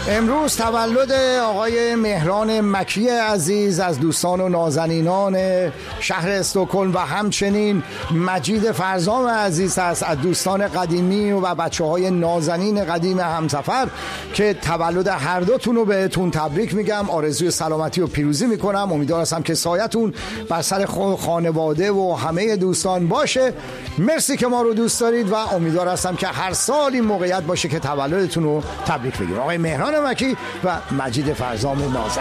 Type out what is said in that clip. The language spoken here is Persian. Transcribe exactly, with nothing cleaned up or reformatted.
امروز تولد آقای مهران مکی عزیز از دوستان و نازنینان شهر استکهلم و همچنین مجید فرزام عزیز است از دوستان قدیمی و بچه های نازنین قدیم همسفر که تولد هر دوتون رو بهتون تبریک میگم. آرزوی سلامتی و پیروزی میکنم. امیدوارم که سایتون بر سر خانواده و همه دوستان باشه. مرسی که ما رو دوست دارید و امیدوارم که هر سال این موقعیت باشه که تولدتون رو تبریک بگیم. آقای مهران مکی و مجید فرزام نازنین.